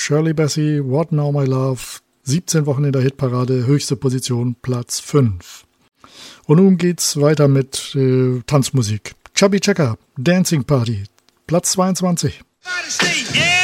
Shirley Bassey, What Now My Love, 17 Wochen in der Hitparade, höchste Position, Platz 5. Und nun geht's weiter mit Tanzmusik. Chubby Checker, Dancing Party, Platz 22. Yeah.